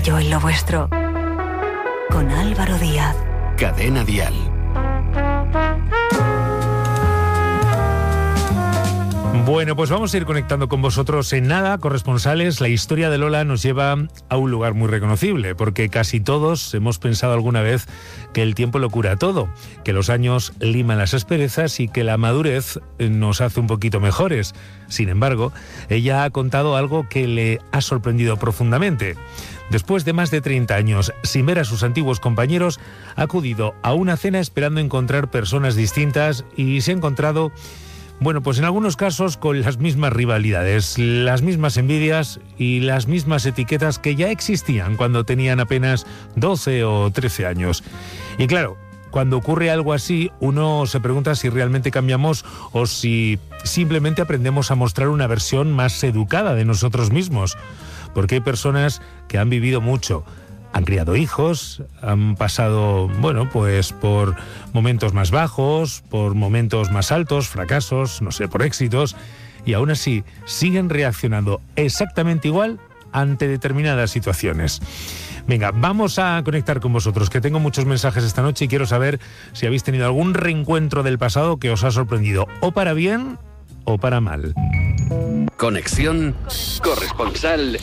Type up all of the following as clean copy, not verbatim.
falló en lo vuestro? Con Álvaro Díaz. Cadena Dial. Bueno, pues vamos a ir conectando con vosotros en nada, corresponsales. La historia de Lola nos lleva a un lugar muy reconocible, porque casi todos hemos pensado alguna vez que el tiempo lo cura todo, que los años liman las asperezas y que la madurez nos hace un poquito mejores. Sin embargo, ella ha contado algo que le ha sorprendido profundamente. Después de más de 30 años sin ver a sus antiguos compañeros, ha acudido a una cena esperando encontrar personas distintas y se ha encontrado... Bueno, pues en algunos casos con las mismas rivalidades, las mismas envidias y las mismas etiquetas que ya existían cuando tenían apenas 12 o 13 años. Y claro, cuando ocurre algo así, uno se pregunta si realmente cambiamos o si simplemente aprendemos a mostrar una versión más educada de nosotros mismos. Porque hay personas que han vivido mucho, han criado hijos, han pasado, bueno, pues por momentos más bajos, por momentos más altos, fracasos, no sé, por éxitos, y aún así siguen reaccionando exactamente igual ante determinadas situaciones. Venga, vamos a conectar con vosotros, que tengo muchos mensajes esta noche y quiero saber si habéis tenido algún reencuentro del pasado que os ha sorprendido, o para bien o para mal. Conexión corresponsal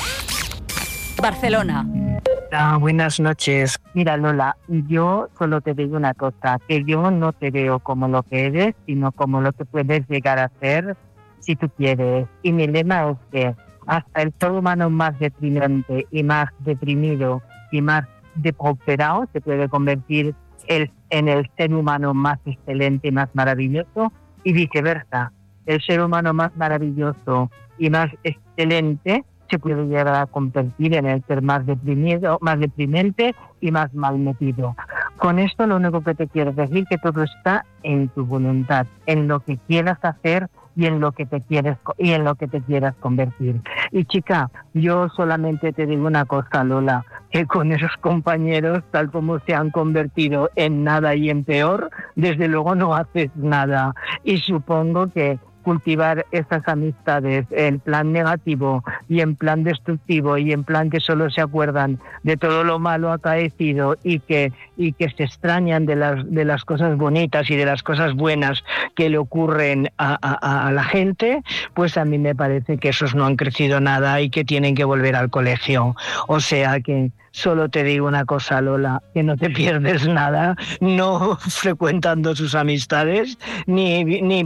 Barcelona. Hola, buenas noches. Mira, Lola, yo solo te digo una cosa, que yo no te veo como lo que eres, sino como lo que puedes llegar a ser si tú quieres. Y mi lema es que hasta el ser humano más deprimente y más deprimido y más depauperado se puede convertir en el ser humano más excelente y más maravilloso, y viceversa. El ser humano más maravilloso y más excelente se puede llegar a convertir en el ser más deprimido, más deprimente y más mal metido. Con esto lo único que te quiero decir que todo está en tu voluntad, en lo que quieras hacer y en lo que te quieras convertir. Y chica, yo solamente te digo una cosa, Lola, que con esos compañeros, tal como se han convertido en nada y en peor, desde luego no haces nada. Y supongo que cultivar esas amistades en plan negativo y en plan destructivo y en plan que solo se acuerdan de todo lo malo acaecido y que se extrañan de las cosas bonitas y de las cosas buenas que le ocurren a la gente, pues a mí me parece que esos no han crecido nada y que tienen que volver al colegio. O sea que solo te digo una cosa, Lola, que no te pierdes nada, no frecuentando sus amistades, ni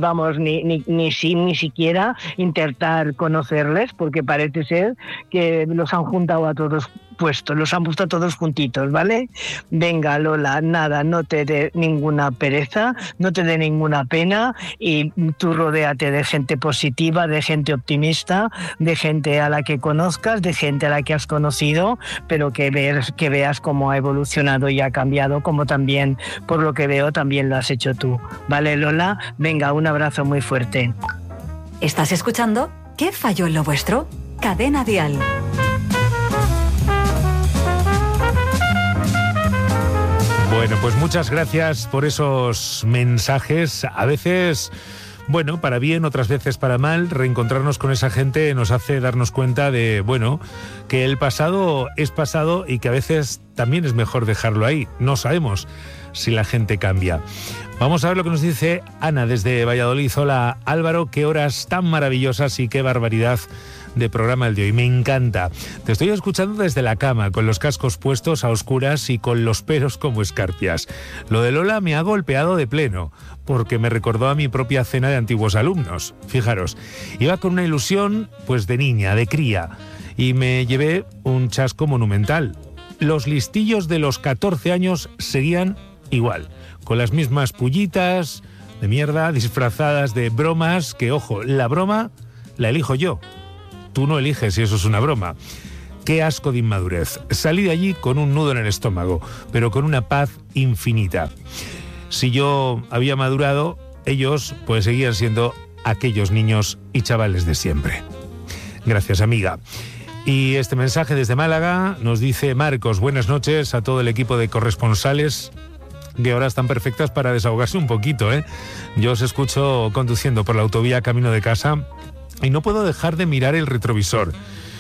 siquiera intentar conocerles, porque parece ser que los han juntado a todos puestos, los han puesto a todos juntitos, ¿vale? Venga, Lola, nada, no te dé ninguna pereza, no te dé ninguna pena, y tú rodéate de gente positiva, de gente optimista, de gente a la que conozcas, de gente a la que has conocido, pero que veas cómo ha evolucionado y ha cambiado, como también, por lo que veo, también lo has hecho tú. ¿Vale, Lola? Venga, un abrazo muy fuerte. ¿Estás escuchando? ¿Qué falló en lo vuestro? Cadena Dial. Bueno, pues muchas gracias por esos mensajes. A veces, bueno, para bien, otras veces para mal. Reencontrarnos con esa gente nos hace darnos cuenta de, bueno, que el pasado es pasado y que a veces también es mejor dejarlo ahí. No sabemos si la gente cambia. Vamos a ver lo que nos dice Ana desde Valladolid. Hola, Álvaro, qué horas tan maravillosas y qué barbaridad de programa el de hoy. Me encanta. Te estoy escuchando desde la cama, con los cascos puestos a oscuras y con los pelos como escarpias. Lo de Lola me ha golpeado de pleno, porque me recordó a mi propia cena de antiguos alumnos. Fijaros, iba con una ilusión, pues de niña, de cría, y me llevé un chasco monumental. Los listillos de los 14 años seguían igual, con las mismas pullitas de mierda disfrazadas de bromas, que ojo, la broma la elijo yo. Tú no eliges si eso es una broma. Qué asco de inmadurez. Salí de allí con un nudo en el estómago, pero con una paz infinita. Si yo había madurado, ellos pues seguían siendo aquellos niños y chavales de siempre. Gracias, amiga. Y este mensaje desde Málaga nos dice Marcos: buenas noches a todo el equipo de corresponsales. Que horas tan perfectas para desahogarse un poquito, ¿eh? Yo os escucho conduciendo por la autovía camino de casa y no puedo dejar de mirar el retrovisor.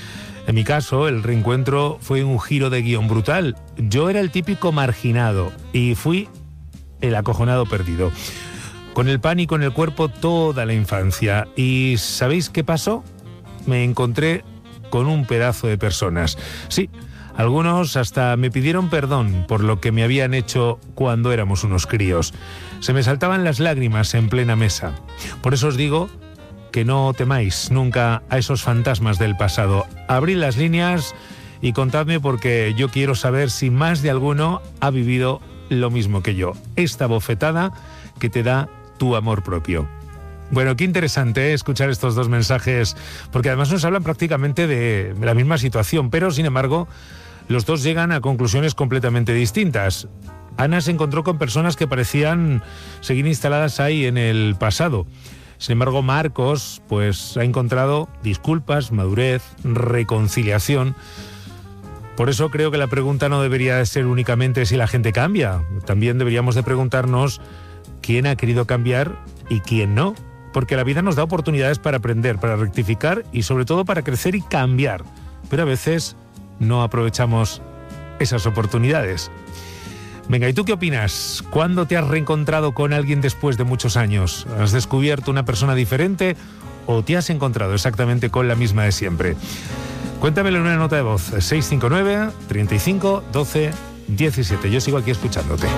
En mi caso, el reencuentro fue un giro de guión brutal. Yo era el típico marginado y fui el acojonado perdido. Con el pánico en el cuerpo toda la infancia. ¿Y sabéis qué pasó? Me encontré con un pedazo de personas. Sí, algunos hasta me pidieron perdón por lo que me habían hecho cuando éramos unos críos. Se me saltaban las lágrimas en plena mesa. Por eso os digo que no temáis nunca a esos fantasmas del pasado. Abrid las líneas y contadme, porque yo quiero saber si más de alguno ha vivido lo mismo que yo. Esta bofetada que te da tu amor propio. Bueno, qué interesante escuchar estos dos mensajes, porque además nos hablan prácticamente de la misma situación, pero sin embargo los dos llegan a conclusiones completamente distintas. Ana se encontró con personas que parecían seguir instaladas ahí en el pasado. Sin embargo, Marcos pues ha encontrado disculpas, madurez, reconciliación. Por eso creo que la pregunta no debería ser únicamente si la gente cambia. También deberíamos de preguntarnos quién ha querido cambiar y quién no. Porque la vida nos da oportunidades para aprender, para rectificar y sobre todo para crecer y cambiar. Pero a veces no aprovechamos esas oportunidades. Venga, ¿y tú qué opinas? ¿Cuándo te has reencontrado con alguien después de muchos años? ¿Has descubierto una persona diferente o te has encontrado exactamente con la misma de siempre? Cuéntamelo en una nota de voz. 659 35 12 17. Yo sigo aquí escuchándote.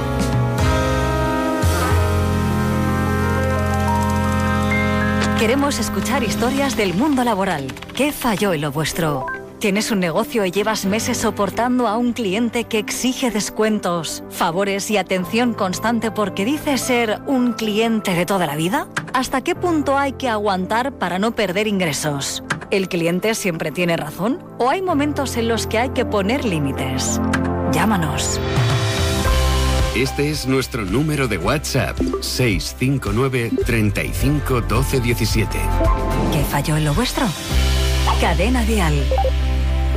Queremos escuchar historias del mundo laboral. ¿Qué falló en lo vuestro? ¿Tienes un negocio y llevas meses soportando a un cliente que exige descuentos, favores y atención constante porque dice ser un cliente de toda la vida? ¿Hasta qué punto hay que aguantar para no perder ingresos? ¿El cliente siempre tiene razón? ¿O hay momentos en los que hay que poner límites? Llámanos. Este es nuestro número de WhatsApp, 659 35 12 17. ¿Qué falló en lo vuestro? Cadena Dial.